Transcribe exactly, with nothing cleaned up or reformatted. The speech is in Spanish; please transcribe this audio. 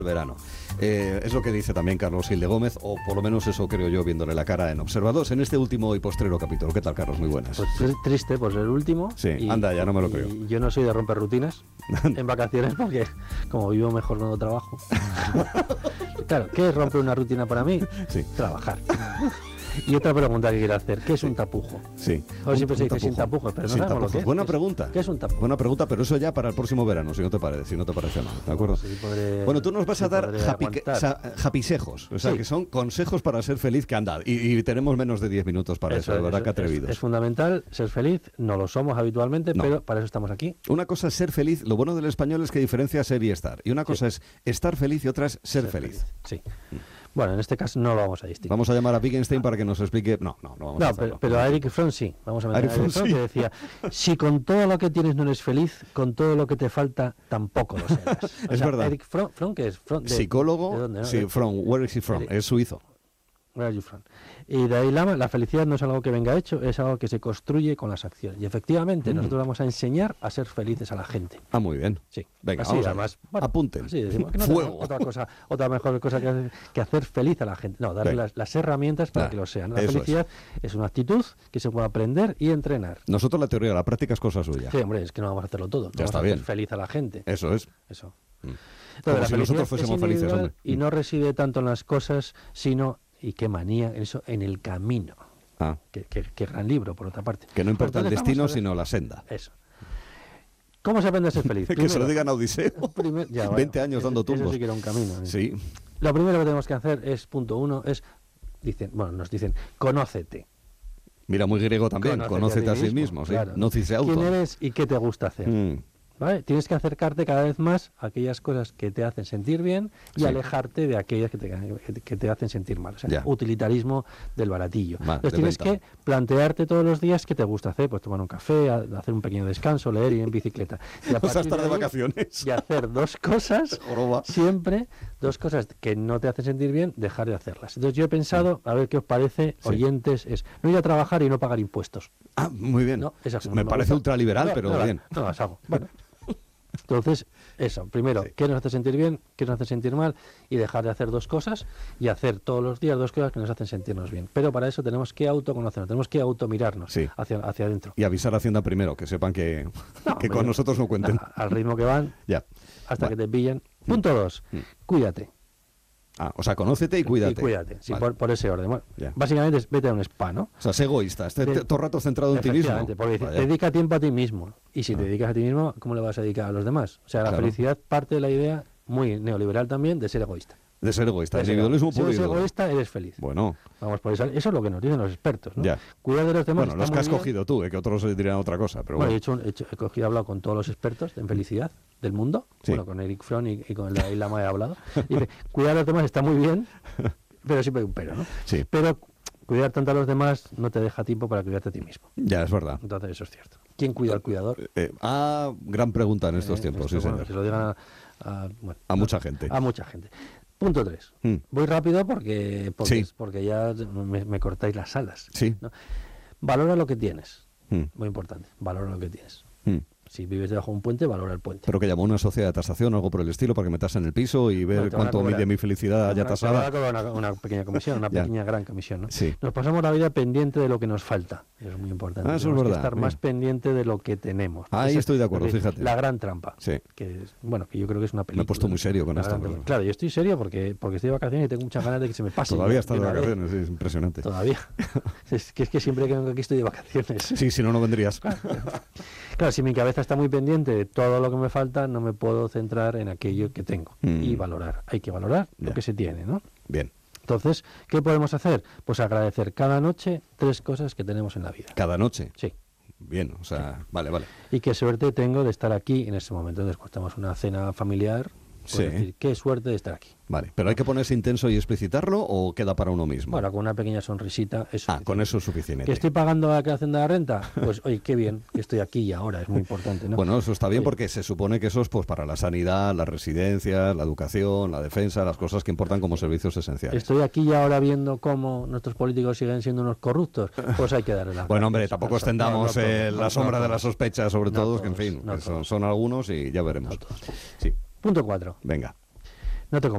verano. Eh, es lo que dice también Carlos Gil de Gómez, o por lo menos eso creo yo viéndole la cara en Observadores en este último y postrero capítulo. ¿Qué tal, Carlos? Muy buenas. Pues triste por ser el último. Sí, y, anda, ya no me lo y creo. Yo no soy de romper rutinas en vacaciones porque como vivo mejor cuando trabajo. Claro, ¿qué es romper una rutina para mí? Sí. Trabajar. Y otra pregunta que quiero hacer, ¿qué es un tapujo? Sí. Hoy siempre se dice tapujo. sin tapujos, pero no Sin sabemos tapujos. lo que es. Buena ¿Qué es- pregunta. ¿Qué es un tapujo? Buena pregunta, pero eso ya para el próximo verano, si no te parece, si no te parece mal, ¿de acuerdo? Sí, podré- Bueno, tú nos vas sí a dar podré happy, aguantar. sa- happysejos, o sea, Sí. que son consejos para ser feliz que andad. Y, y tenemos menos de diez minutos para eso, de es, verdad eso que atrevidos. Es, es fundamental ser feliz, no lo somos habitualmente, No. pero para eso estamos aquí. Una cosa es ser feliz, lo bueno del español es que diferencia ser y estar. Y una cosa es estar feliz y otra es ser, feliz. Sí. Bueno, en este caso no lo vamos a distinguir. Vamos a llamar a Wittgenstein para que nos explique. No, no, no vamos No, a hacerlo. pero, pero a Eric Fromm sí. Vamos a meter Eric a Eric Fromm, Fromm sí. que decía, si con todo lo que tienes no eres feliz, con todo lo que te falta tampoco lo serás. O Es sea, verdad. Eric Fromm, Fromm que es Fromm, de- Psicólogo, ¿de dónde, no? sí, De- from, where is he from? Eric- Es suizo. Where are you from? Y de ahí Lama, la felicidad no es algo que venga hecho, es algo que se construye con las acciones. Y efectivamente, Mm. nosotros vamos a enseñar a ser felices a la gente. Ah, muy bien. Sí. Venga, Así, vamos a además, ver. bueno, Apunten. así decimos que no Fuego. tenemos otra cosa, otra mejor cosa que hacer, que hacer feliz a la gente. No, darle Venga. las, las herramientas para Ah, que lo sean. La eso es. felicidad es. una actitud que se puede aprender y entrenar. Nosotros la teoría, la práctica es cosa suya. Sí, hombre, es que no vamos a hacerlo todo. No Ya vamos está a hacer bien. feliz a la gente. Eso es. Eso. Mm. Entonces, Como la si felicidad nosotros es fuésemos felices, individual hombre. y Mm. no reside tanto en las cosas, sino, y qué manía, eso, en el camino. Ah, Qué, qué- qué gran libro, por otra parte. que no importa el Entonces, vamos destino, a ver- sino la senda. Eso. ¿Cómo se aprende a ser feliz? Que se lo Primero- digan a Odiseo. primer- ya, bueno, veinte años eso- dando Eso tumbos. sí que era un camino. ¿eh? Sí. Lo primero que tenemos que hacer es, punto uno, es, dicen, bueno, nos dicen, conócete. Mira, muy griego también. Conócete Conócete a sí mismo, sí. claro. No dice auto. ¿Quién eres y qué te gusta hacer? Mm. ¿Vale? Tienes que acercarte cada vez más a aquellas cosas que te hacen sentir bien y Sí. alejarte de aquellas que te, que te hacen sentir mal. O sea, Ya. utilitarismo del baratillo. Va, Entonces de tienes venta. que plantearte todos los días qué te gusta hacer, pues tomar un café, a- hacer un pequeño descanso, leer, ir en bicicleta. Y a O sea, partir estar de ahí, vacaciones. Y hacer dos cosas, Joroba. siempre dos cosas que no te hacen sentir bien, dejar de hacerlas. Entonces yo he pensado, a ver qué os parece, Sí. oyentes, es no ir a trabajar y no pagar impuestos. Ah, muy bien. No, esa no me parece gusta. ultraliberal, No, pero no, bien. No las hago. Bueno. Entonces, eso, primero, Sí. qué nos hace sentir bien, qué nos hace sentir mal, y dejar de hacer dos cosas y hacer todos los días dos cosas que nos hacen sentirnos bien. Pero para eso tenemos que autoconocernos, tenemos que automirarnos Sí. hacia, hacia adentro. Y avisar a Hacienda primero, que sepan que, No, que hombre, con nosotros no cuenten. a- al ritmo que van, Ya. hasta Va. que te pillen. Punto dos, Mm. cuídate. Ah, o sea, conócete y cuídate. Y cuídate, sí, Vale. por, por ese orden. Bueno, Ya. básicamente es vete a un spa, ¿no? O sea, sé egoísta, esté De- todo el rato centrado en ti mismo. Efectivamente, porque dice, Vaya. dedica tiempo a ti mismo. Y si Ah. te dedicas a ti mismo, ¿cómo le vas a dedicar a los demás? O sea, la Claro. felicidad parte de la idea, muy neoliberal también, de ser egoísta. De ser egoísta, De ser individualismo egoísta. puro Si y eres duro. egoísta, eres feliz. Bueno, Vamos por eso. Eso es lo que nos dicen los expertos, ¿no? Ya. Cuidar de los demás. bueno, está los que muy has bien. cogido tú, eh, que otros dirían otra cosa, pero Bueno, he, bueno. hecho un- he, hecho- he cogido, he hablado con todos los expertos en felicidad del mundo. Sí. Bueno, con Eric Fromm y, y con el Dalai Lama he hablado. Y dice, cuidar a los demás está muy bien, pero siempre hay un pero, ¿no? Sí, Pero cuidar tanto a los demás no te deja tiempo para cuidarte a ti mismo. ya es verdad. Entonces eso es cierto. ¿Quién cuida al cuidador? Eh, ah, gran pregunta en estos Eh, tiempos, esto, sí, bueno, señor. que se lo digan a, a, bueno, A mucha gente. a mucha gente. Punto tres. Mm. Voy rápido porque porque, Sí. porque ya me, me cortáis las alas. Sí. ¿no? Valora lo que tienes. Mm, Muy importante. Valora lo que tienes. mm. Si vives debajo de un puente, valora el puente. Pero que llamó una sociedad de tasación o algo por el estilo para que me tasen el piso y ver No, te van a cuánto cobrar. mide mi felicidad ya Te van a tasada. cobrar Una, una pequeña comisión, una Ya. pequeña gran comisión. ¿no? Sí. Nos pasamos la vida pendiente de lo que nos falta. Eso es muy importante. Ah, eso es Tenemos que verdad, estar mira. más pendiente de lo que tenemos. Ahí Esa- estoy de acuerdo, es decir, fíjate. La gran trampa. Sí. Que es, bueno, que yo creo que es una película. Me he puesto muy serio con La esto, gran pero- película. Claro, yo estoy serio porque, porque estoy de vacaciones y tengo muchas ganas de que se me pase. Todavía ya, estás de una vez. vacaciones, sí, es impresionante. Todavía. es, que, es que siempre que vengo aquí estoy de vacaciones. Sí, si no, no vendrías. Claro, si mi cabeza está muy pendiente de todo lo que me falta, no me puedo centrar en aquello que tengo Mm. y valorar. Hay que valorar Ya. lo que se tiene, ¿no? Bien, Entonces, ¿qué podemos hacer? Pues agradecer cada noche tres cosas que tenemos en la vida. cada noche. Sí. Bien, o sea, vale, vale. Y qué suerte tengo de estar aquí en este momento. Entonces, cuando estamos en una cena familiar, pues Sí. decir, qué suerte de estar aquí. Vale, pero hay que ponerse intenso y explicitarlo o queda para uno mismo. Bueno, con una pequeña sonrisita. Es ah, con suficiente. eso es suficiente. ¿Que estoy pagando la creación de la renta? Pues, oye, qué bien que estoy aquí y ahora, es muy importante, ¿no? Bueno, eso está bien Oye, porque se supone que eso es pues para la sanidad, las residencias, la educación, la defensa, las cosas que importan como servicios esenciales. Estoy aquí y ahora viendo cómo nuestros políticos siguen siendo unos corruptos, pues hay que darle la Bueno, hombre, tampoco extendamos eh, la sombra de la sospecha sobre No todos, que en todos, fin, no que son, todos. son algunos y ya veremos. No todos. Sí, Punto cuatro. venga. No te